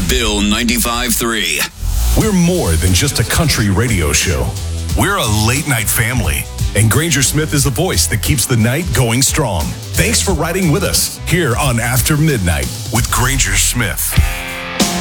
Bill 95.3. We're more than just a country radio show. We're a late-night family. And Granger Smith is the voice that keeps the night going strong. Thanks for riding with us here on After Midnight with Granger Smith.